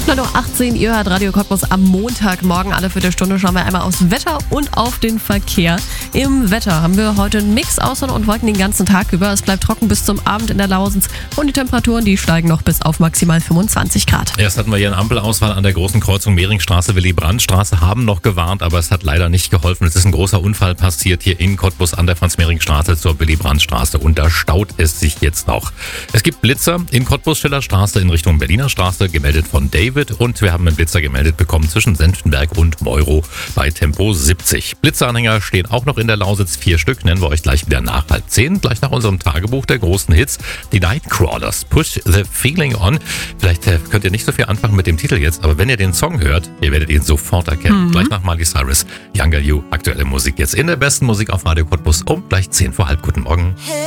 9:18 Uhr, ihr hört Radio Cottbus am Montagmorgen. Alle Viertelstunde schauen wir einmal aufs Wetter und auf den Verkehr. Im Wetter haben wir heute einen Mix aus Sonne und Wolken den ganzen Tag über. Es bleibt trocken bis zum Abend in der Lausitz und die Temperaturen, die steigen noch bis auf maximal 25 Grad. Erst hatten wir hier eine Ampelauswahl an der großen Kreuzung Mehringstraße, Willy-Brandt-Straße, haben noch gewarnt, aber es hat leider nicht geholfen. Es ist ein großer Unfall passiert hier in Cottbus an der Franz-Mehring-Straße zur Willy-Brandt-Straße und da staut es sich jetzt noch. Es gibt Blitzer in Cottbus-Schillerstraße in Richtung Berliner Straße, gemeldet von David, und wir haben einen Blitzer gemeldet bekommen zwischen Senftenberg und Meuro bei Tempo 70. Blitzeranhänger stehen auch noch in der Lausitz, 4 Stück, nennen wir euch gleich wieder nach 9:30, gleich nach unserem Tagebuch der großen Hits, die Nightcrawlers, Push the Feeling On. Vielleicht könnt ihr nicht so viel anfangen mit dem Titel jetzt, aber wenn ihr den Song hört, ihr werdet ihn sofort erkennen. Gleich nach Miley Cyrus, Younger You, aktuelle Musik jetzt in der besten Musik auf Radio Cottbus um gleich 10 vor halb. Guten Morgen.